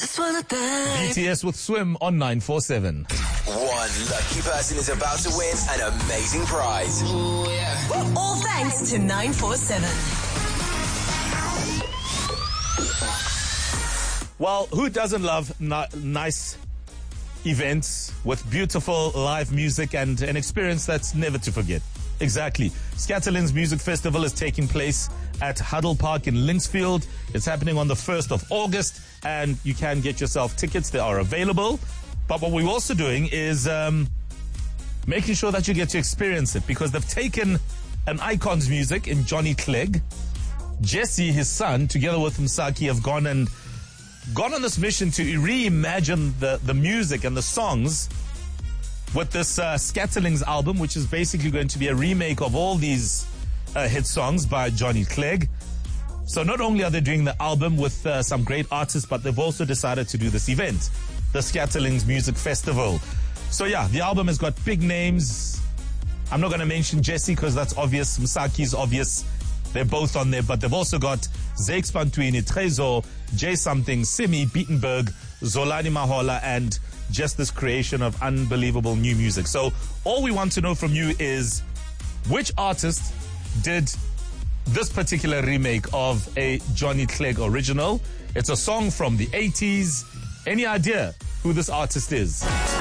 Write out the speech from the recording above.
Just wanna thank BTS with Swim on 947. One lucky person is about to win an amazing prize. All thanks to 947. Well, who doesn't love nice events with beautiful live music and an experience that's never to forget? Exactly. Scatterlands Music Festival is taking place at Huddle Park in Linksfield. It's happening on the 1st of August, and you can get yourself tickets. They are available. But what we're also doing is making sure that you get to experience it, because they've taken an icon's music in Johnny Clegg. Jesse, his son, together with Msaki, have gone on this mission to reimagine the music and the songs with this Scatterlings album, which is basically going to be a remake of all these hit songs by Johnny Clegg. So not only are they doing the album with some great artists, but they've also decided to do this event, the Scatterlings Music Festival. So yeah, the album has got big names. I'm not going to mention Jesse because that's obvious. Msaki's obvious. They're both on there, but they've also got Zakes Pantwini, Trezo, J Something, Simi, Beatenberg, Zolani Mahola, and just this creation of unbelievable new music. So all we want to know from you is which artist did this particular remake of a Johnny Clegg original. It's a song from the 80s. Any idea who this artist is?